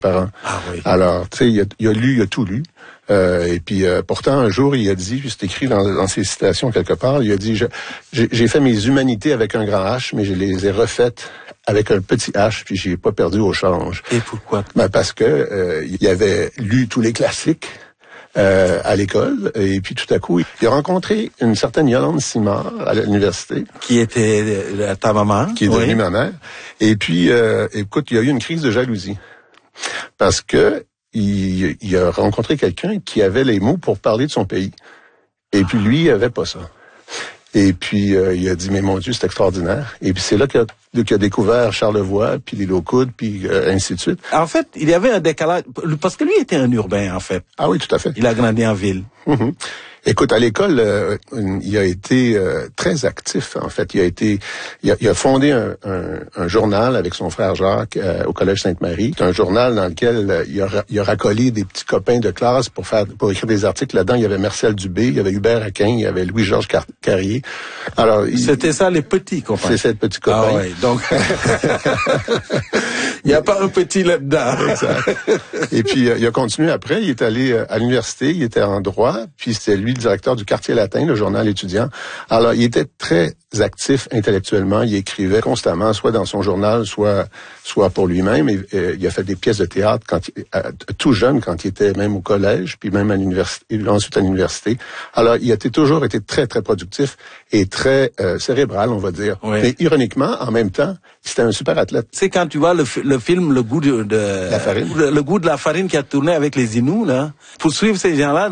par an. Ah oui. Alors, tu sais, il a tout lu. Et puis, pourtant, un jour, il a dit, puis c'est écrit dans ses citations quelque part, il a dit, j'ai fait mes humanités avec un grand H, mais je les ai refaites avec un petit H, puis j'ai pas perdu au change. Et pourquoi? Ben parce que il avait lu tous les classiques à l'école, et puis tout à coup, il a rencontré une certaine Yolande Simard à l'université. Qui était ta maman? Qui est devenue ma mère. Et puis, écoute, il y a eu une crise de jalousie. Parce que il a rencontré quelqu'un qui avait les mots pour parler de son pays. Et puis lui, il avait pas ça. Et puis, il a dit, mais mon Dieu, c'est extraordinaire. Et puis c'est là qu'il a découvert Charlevoix, puis l'île aux Coudres, puis ainsi de suite. En fait, il y avait un décalage, parce que lui était un urbain, en fait. Ah oui, tout à fait. Il a grandi en ville. Mm-hmm. Écoute, à l'école, il a été très actif. En fait, il a fondé un journal avec son frère Jacques au Collège Sainte-Marie. C'est un journal dans lequel il a racolé des petits copains de classe pour écrire des articles. Là-dedans, il y avait Marcel Dubé, il y avait Hubert Aquin, il y avait Louis-Georges Carrier. Alors, c'était ça les petits copains. C'est ces petits copains. Ah ouais, donc il n'y a pas un petit là-dedans. Exact. Et puis il a continué après. Il est allé à l'université. Il était en droit. Puis c'était lui le directeur du Quartier Latin, le journal étudiant. Alors, il était très actif intellectuellement. Il écrivait constamment, soit dans son journal, soit pour lui-même. Et, il a fait des pièces de théâtre tout jeune, quand il était même au collège, puis même à l'université, et ensuite à l'université. Alors, il a toujours été très, très productif et très cérébral, on va dire. Oui. Mais ironiquement, en même temps, c'était un super athlète. C'est quand tu vois le film Le goût de la farine. Le goût de la farine qui a tourné avec les Inuits, là. Pour suivre ces gens-là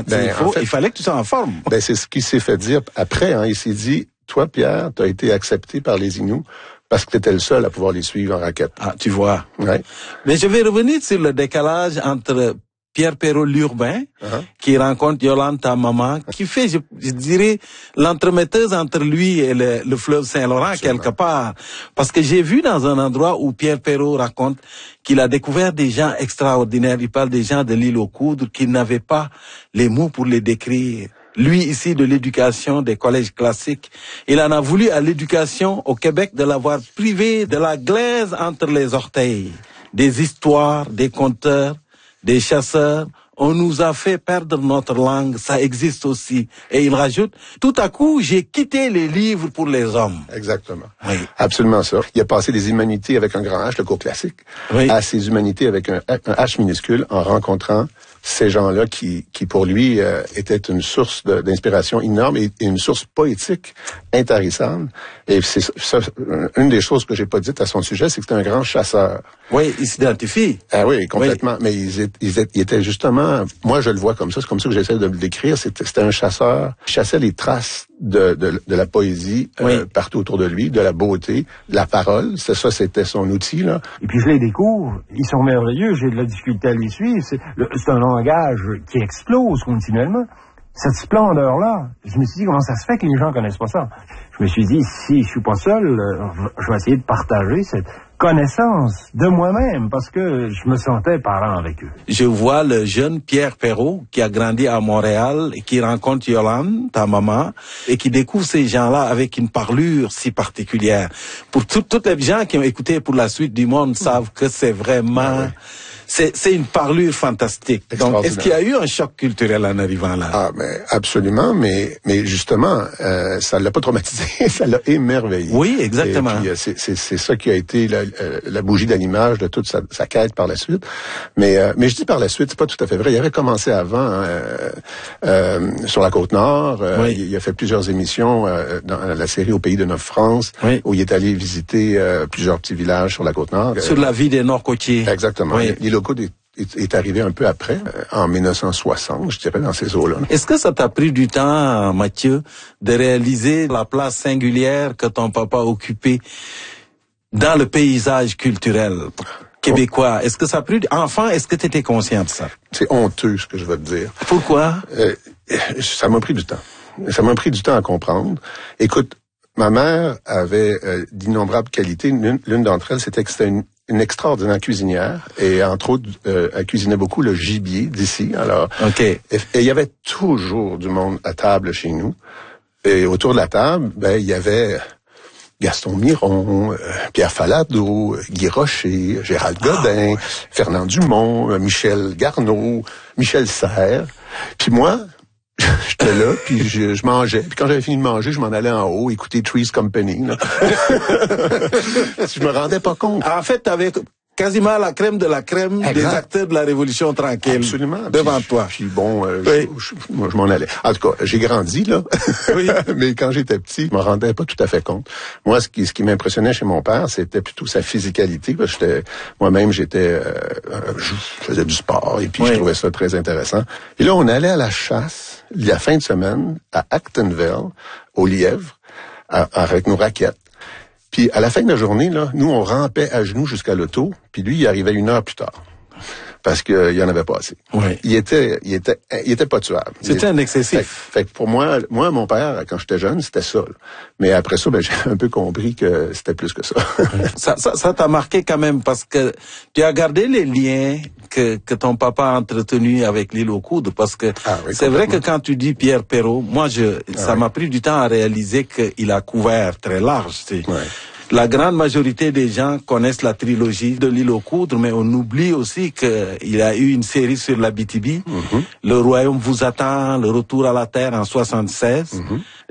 il fallait que tu sois en forme. Ben, c'est ce qu'il s'est fait dire après, hein. Il s'est dit, toi, Pierre, t'as été accepté par les Inuits parce que t'étais le seul à pouvoir les suivre en raquette. Ah, tu vois. Ouais. Mais je vais revenir sur le décalage entre Pierre Perrault l'urbain, qui rencontre Yolande, ta maman, qui fait, je dirais, l'entremetteuse entre lui et le fleuve Saint-Laurent, quelque part. Parce que j'ai vu dans un endroit où Pierre Perrault raconte qu'il a découvert des gens extraordinaires. Il parle des gens de l'île aux Coudres qui n'avaient pas les mots pour les décrire. Lui, ici, de l'éducation, des collèges classiques, il en a voulu à l'éducation au Québec de l'avoir privé de la glaise entre les orteils. Des histoires, des conteurs, des chasseurs, on nous a fait perdre notre langue, ça existe aussi. Et il rajoute, tout à coup, j'ai quitté les livres pour les hommes. Exactement. Oui. Absolument ça. Il a passé des humanités avec un grand H, le cours classique, à ses humanités avec un H minuscule en rencontrant ces gens-là qui pour lui étaient une source d'inspiration énorme et une source poétique intarissable. Et c'est ça, une des choses que j'ai pas dites à son sujet, c'est que c'était un grand chasseur. Oui, il s'identifie. Ah oui, complètement. Oui. Mais il était justement, moi je le vois comme ça, c'est comme ça que j'essaie de le décrire, c'était un chasseur, il chassait les traces de la poésie partout autour de lui, de la beauté, de la parole, c'était son outil, là. Et puis je les découvre, ils sont merveilleux, j'ai de la difficulté à les suivre, c'est un langage qui explose continuellement. Cette splendeur-là, je me suis dit, comment ça se fait que les gens connaissent pas ça? Je me suis dit, si je suis pas seul, je vais essayer de partager cette connaissance de moi-même, parce que je me sentais parlant avec eux. Je vois le jeune Pierre Perrault, qui a grandi à Montréal, et qui rencontre Yolande, ta maman, et qui découvre ces gens-là avec une parlure si particulière. Pour toutes les gens qui ont écouté Pour la suite du monde savent que c'est vraiment... C'est une parlure fantastique. Donc, est-ce qu'il y a eu un choc culturel en arrivant là? Ah, mais absolument, mais justement, ça l'a pas traumatisé, ça l'a émerveillé. Oui, exactement. Et puis, c'est ça qui a été la bougie d'allumage de toute sa quête par la suite. Mais je dis par la suite, c'est pas tout à fait vrai. Il avait commencé avant sur la Côte-Nord. Il a fait plusieurs émissions dans la série Au pays de Neuf-France, où il est allé visiter plusieurs petits villages sur la Côte-Nord. Sur la vie des Nord-Côtiers. Exactement. Oui. L'île aux Coudres est arrivé un peu après, en 1960, je dirais, dans ces eaux-là. Est-ce que ça t'a pris du temps, Mathieu, de réaliser la place singulière que ton papa occupait dans le paysage culturel québécois? Est-ce que ça a pris... Enfant, est-ce que tu étais conscient de ça? C'est honteux, ce que je vais te dire. Pourquoi? Ça m'a pris du temps. Ça m'a pris du temps à comprendre. Écoute, ma mère avait d'innombrables qualités. L'une d'entre elles, c'était que c'était une extraordinaire cuisinière, et entre autres, elle cuisinait beaucoup le gibier d'ici. Alors, et il y avait toujours du monde à table chez nous. Et autour de la table, il y avait Gaston Miron, Pierre Falardeau, Guy Rocher, Gérald Godin, Fernand Dumont, Michel Garneau, Michel Serres. Puis moi, j'étais là, puis je mangeais. Puis quand j'avais fini de manger, je m'en allais en haut, écouter Three's Company. Là. Je me rendais pas compte. En fait, t'avais quasiment la crème de la crème des acteurs de la Révolution tranquille. Absolument. Devant toi. Puis bon, oui. je m'en allais. En tout cas, j'ai grandi, là. Oui. Mais quand j'étais petit, je me rendais pas tout à fait compte. Moi, ce qui m'impressionnait chez mon père, c'était plutôt sa physicalité. Parce que moi-même, je faisais du sport, et puis je trouvais ça très intéressant. Et là, on allait à la chasse, la fin de semaine, à Actonville, au lièvre, avec nos raquettes. Puis à la fin de la journée, là, nous, on rampait à genoux jusqu'à l'auto, puis lui, il arrivait 1 heure plus tard. Parce qu'il y en avait pas assez. Oui. Il était pas tuable. C'était un excessif. Fait que pour moi, mon père, quand j'étais jeune, c'était ça. Là. Mais après ça, j'ai un peu compris que c'était plus que ça. Ça t'a marqué quand même parce que tu as gardé les liens que ton papa a entretenus avec l'île aux Coudres, parce que c'est vrai que quand tu dis Pierre Perrault, moi ça m'a pris du temps à réaliser qu'il a couvert très large. La grande majorité des gens connaissent la trilogie de l'île aux Coudres, mais on oublie aussi qu'il a eu une série sur l'Abitibi. Le Royaume vous attend, Le Retour à la Terre en 76.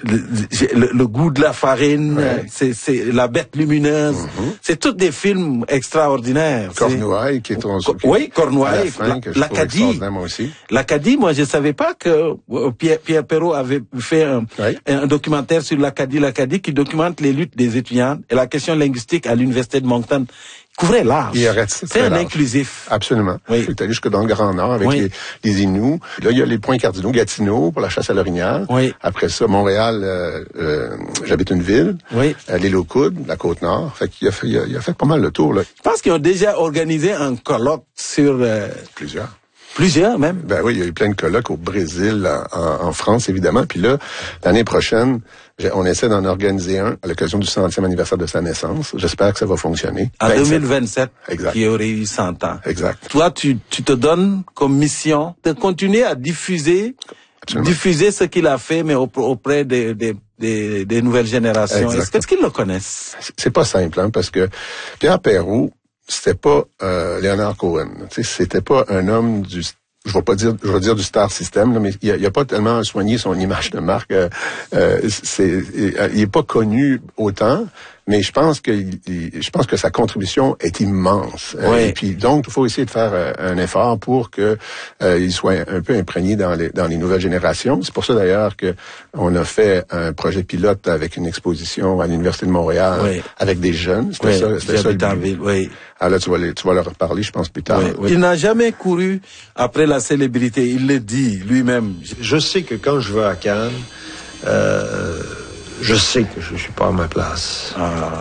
Le goût de la farine, c'est La Bête lumineuse. C'est tous des films extraordinaires. Cornouailles, qui est Cornouailles, l'Acadie. L'Acadie, moi je savais pas que Pierre Perrault avait fait un documentaire sur l'Acadie qui documente les luttes des étudiants et la question linguistique à l'université de Moncton. Couvrait large. C'est un inclusif. Absolument. Oui. Je suis allé jusque dans le Grand Nord avec les Inuits. Là, il y a les points cardinaux, Gatineau pour la chasse à l'orignal. Après ça, Montréal, j'habite une ville. L'île aux Coudres, la Côte-Nord. Fait qu'il a fait pas mal le tour, là. Je pense qu'ils ont déjà organisé un colloque sur... Plusieurs même. Ben oui, il y a eu plein de colloques au Brésil, en France évidemment. Puis là, l'année prochaine, on essaie d'en organiser un à l'occasion du 100e anniversaire de sa naissance. J'espère que ça va fonctionner. En 2027, exact. Qui aurait eu 100 ans. Exact. Toi, tu te donnes comme mission de continuer à diffuser ce qu'il a fait, mais auprès des nouvelles générations. Est-ce qu'ils le connaissent? C'est pas simple, hein, parce que Pierre Perrault, c'était pas Leonard Cohen. C'était pas un homme je vais dire du star system, là, mais il a pas tellement soigné son image de marque. Il est pas connu autant, mais je pense que sa contribution est immense. Et puis donc il faut essayer de faire un effort pour que il soit un peu imprégné dans les nouvelles générations. C'est pour ça d'ailleurs que on a fait un projet pilote avec une exposition à l'Université de Montréal avec des jeunes. C'était ça le but. Ah là, tu vas leur parler, je pense, plus tard. Il n'a jamais couru après la célébrité. Il le dit lui-même. Je sais que quand je vais à Cannes, je sais que je suis pas à ma place.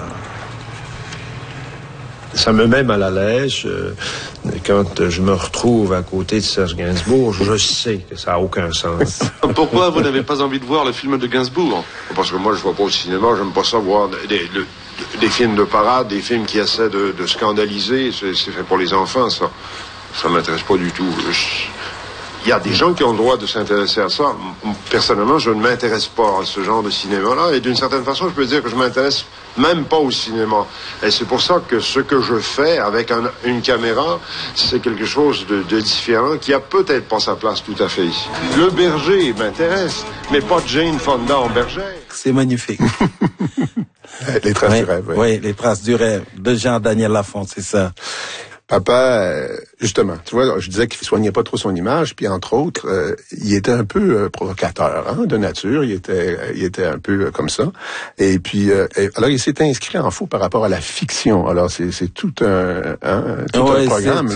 Ça me met mal à l'aise quand je me retrouve à côté de Serge Gainsbourg. Je sais que ça a aucun sens. Pourquoi vous n'avez pas envie de voir le film de Gainsbourg? Parce que moi, je vois pas au cinéma, j'aime pas ça voir des films de parade, des films qui essaient de scandaliser. C'est fait pour les enfants, ça. Ça m'intéresse pas du tout. Il y a des gens qui ont le droit de s'intéresser à ça. Personnellement, je ne m'intéresse pas à ce genre de cinéma-là. Et d'une certaine façon, je peux dire que je m'intéresse même pas au cinéma. Et c'est pour ça que ce que je fais avec une caméra, c'est quelque chose de différent qui a peut-être pas sa place tout à fait ici. Le berger m'intéresse, mais pas Jane Fonda en bergère. C'est magnifique. Les traces du rêve. Oui, les traces du rêve de Jean-Daniel Lafont, c'est ça. Papa, justement, tu vois, je disais qu'il soignait pas trop son image, puis entre autres, il était un peu provocateur, hein, de nature. Il était un peu comme ça. Et puis, alors il s'est inscrit en faux par rapport à la fiction. Alors c'est tout un programme.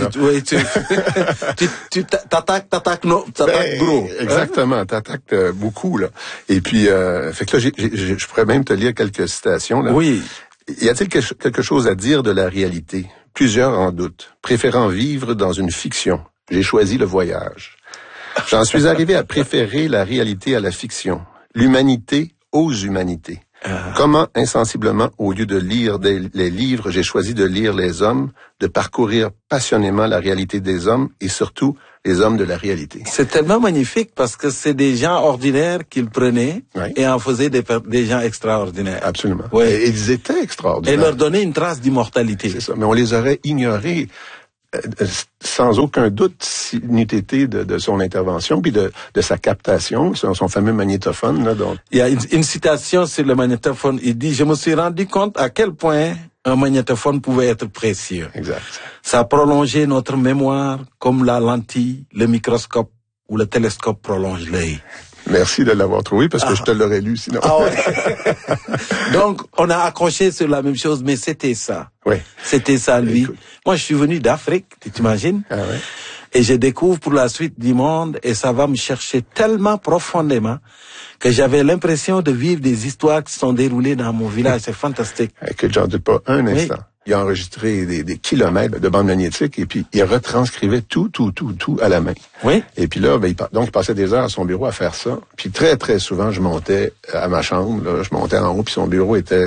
Tu t'attaques gros. Exactement, t'attaques beaucoup là. Et puis, fait que là, je pourrais même te lire quelques citations là. Oui. Y a-t-il quelque chose à dire de la réalité? Plusieurs en doutent, préférant vivre dans une fiction. J'ai choisi le voyage. J'en suis arrivé à préférer la réalité à la fiction, l'humanité aux humanités. Comment, insensiblement, au lieu de lire les livres, j'ai choisi de lire les hommes, de parcourir passionnément la réalité des hommes et surtout les hommes de la réalité. C'est tellement magnifique parce que c'est des gens ordinaires qu'il prenait et en faisait des gens extraordinaires. Absolument. Oui. Et ils étaient extraordinaires. Et leur donner une trace d'immortalité. C'est ça. Mais on les aurait ignorés sans aucun doute si n'eût été de son intervention puis de sa captation, son fameux magnétophone. Là, donc. Il y a une citation sur le magnétophone. Il dit « Je me suis rendu compte à quel point un magnétophone pouvait être précieux. » Exact. Ça a prolongé notre mémoire comme la lentille, le microscope ou le télescope prolonge l'œil. Merci de l'avoir trouvé parce que je te l'aurais lu sinon. Ah ouais. Donc, on a accroché sur la même chose, mais c'était ça. Oui. C'était ça, lui. Écoute. Moi, je suis venu d'Afrique, tu t'imagines? Ah ouais. Et je découvre pour la suite du monde et ça va me chercher tellement profondément que j'avais l'impression de vivre des histoires qui sont déroulées dans mon village. C'est fantastique. Que j'en doute pas un instant. Il a enregistré des kilomètres de bandes magnétiques et puis il retranscrivait tout à la main. Oui. Et puis là, donc il passait des heures à son bureau à faire ça. Puis très, très souvent, je montais à ma chambre, là, je montais en haut, puis son bureau était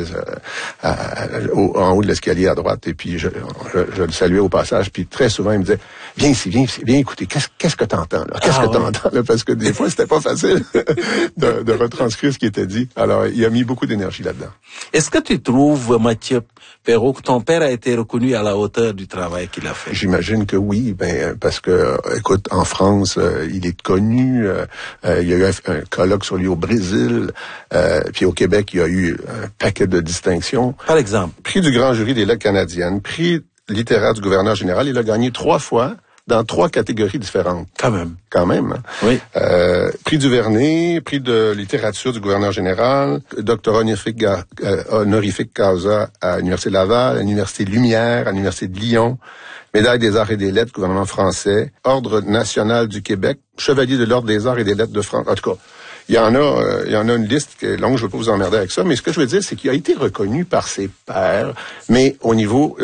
en haut de l'escalier à droite. Et puis je le saluais au passage. Puis très souvent, il me disait, viens ici, viens écouter. Qu'est-ce que t'entends là? Qu'est-ce que t'entends là? Parce que des fois, c'était pas facile de retranscrire ce qui était dit. Alors, il a mis beaucoup d'énergie là-dedans. Est-ce que tu trouves, Mathieu Perrault, que ton père a été reconnu à la hauteur du travail qu'il a fait? J'imagine que oui, parce que, écoute, en France, il est connu. Il y a eu un colloque sur lui au Brésil. Puis au Québec, il y a eu un paquet de distinctions. Par exemple? Prix du grand jury des lettres canadiennes, prix littéraire du gouverneur général. Il a gagné 3 fois dans 3 catégories différentes. Quand même. Hein? Oui. Prix du Vernet, prix de littérature du gouverneur général, doctorat honorifique causa à l'Université Laval, à l'Université Lumière, à l'Université de Lyon, médaille des arts et des lettres, gouvernement français, ordre national du Québec, chevalier de l'ordre des arts et des lettres de France. En tout cas, il y en a une liste qui est longue, je ne veux pas vous emmerder avec ça, mais ce que je veux dire, c'est qu'il a été reconnu par ses pairs, mais au niveau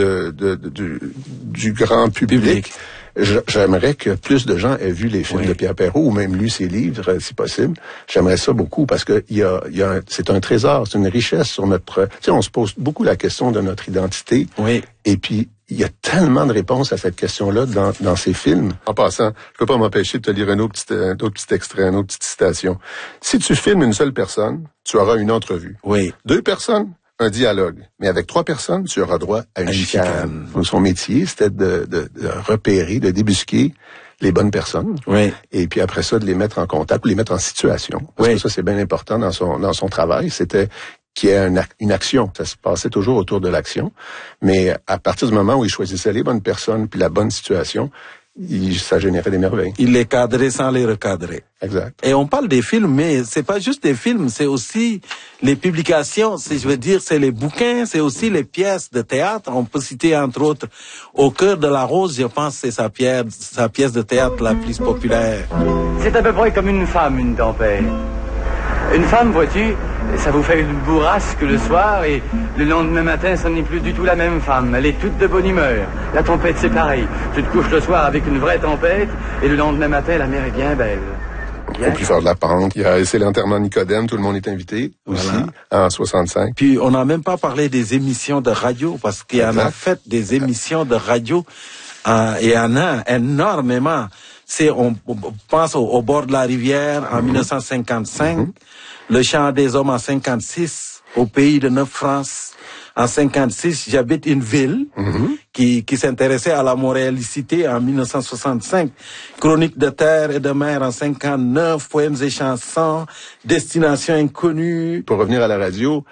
du grand public. J'aimerais que plus de gens aient vu les films de Pierre Perrault ou même lu ses livres, si possible. J'aimerais ça beaucoup parce que c'est un trésor, c'est une richesse sur notre... Tu sais, on se pose beaucoup la question de notre identité. Oui. Et puis, il y a tellement de réponses à cette question-là dans ces films. En passant, je peux pas m'empêcher de te lire un autre petit extrait, une autre petite citation. Si tu filmes une seule personne, tu auras une entrevue. Oui. 2 personnes, un dialogue. Mais avec 3 personnes, tu auras droit à une chicane. Donc, son métier, c'était de repérer, de débusquer les bonnes personnes. Oui. Et puis après ça, de les mettre en contact ou les mettre en situation. Parce que ça, c'est bien important dans son travail. C'était qu'il y ait une action. Ça se passait toujours autour de l'action. Mais à partir du moment où il choisissait les bonnes personnes puis la bonne situation, ça générait des merveilles. Il les cadrait sans les recadrer. Exact. Et on parle des films, mais c'est pas juste des films, c'est aussi les publications, c'est les bouquins, c'est aussi les pièces de théâtre. On peut citer entre autres Au cœur de la rose, je pense que c'est sa pièce de théâtre la plus populaire. C'est à peu près comme une femme, une tempête. Une femme, vois-tu, ça vous fait une bourrasque le soir et le lendemain matin, ça n'est plus du tout la même femme. Elle est toute de bonne humeur. La tempête, c'est pareil. Tu te couches le soir avec une vraie tempête et le lendemain matin, la mer est bien belle. Au plus fort de la pente. C'est l'enterrement de Nicodème, tout le monde est invité aussi, en 65. Puis on n'a même pas parlé des émissions de radio, parce qu'il y en a fait des émissions de radio, et il y en a énormément. On pense au bord de la rivière en 1955, Le chant des hommes en 56, Au pays de Neuf-France en 56, J'habite une ville qui s'intéressait à la montréalicité en 1965, Chronique de terre et de mer en 59, Poèmes et chansons, Destination inconnue. Pour revenir à la radio,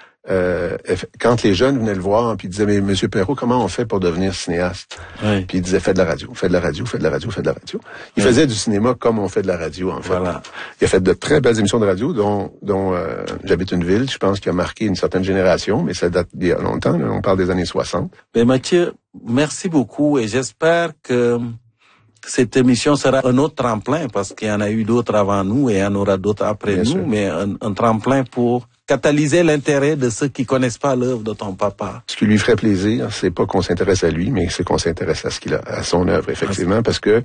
quand les jeunes venaient le voir, puis ils disaient, mais Monsieur Perrault, comment on fait pour devenir cinéaste? Oui. Puis il disait, fais de la radio, fais de la radio, fais de la radio, fais de la radio. Il faisait du cinéma comme on fait de la radio, en fait. Voilà. Il a fait de très belles émissions de radio, dont J'habite une ville, je pense, qui a marqué une certaine génération, mais ça date d'il y a longtemps, là, on parle des années 60. Mais Mathieu, merci beaucoup et j'espère que cette émission sera un autre tremplin, parce qu'il y en a eu d'autres avant nous et il y en aura d'autres après Bien nous, sûr. mais un tremplin pour catalyser l'intérêt de ceux qui connaissent pas l'œuvre de ton papa. Ce qui lui ferait plaisir, c'est pas qu'on s'intéresse à lui, mais c'est qu'on s'intéresse à à son œuvre, effectivement, parce que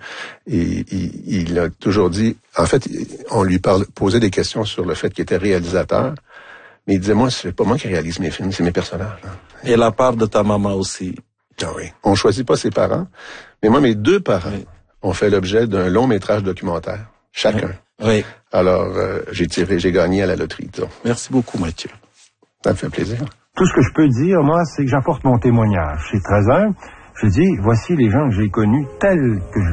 il a toujours dit, en fait, on lui posait des questions sur le fait qu'il était réalisateur, mais il disait, moi, c'est pas moi qui réalise mes films, c'est mes personnages. Hein. Et la part de ta maman aussi. Ah oui. On choisit pas ses parents, mais moi, mes 2 parents ont fait l'objet d'un long métrage documentaire, chacun. Oui. Alors, j'ai gagné à la loterie, disons. Merci beaucoup, Mathieu. Ça me fait plaisir. Tout ce que je peux dire, moi, c'est que j'apporte mon témoignage. C'est très humble. Je dis, voici les gens que j'ai connus tels que je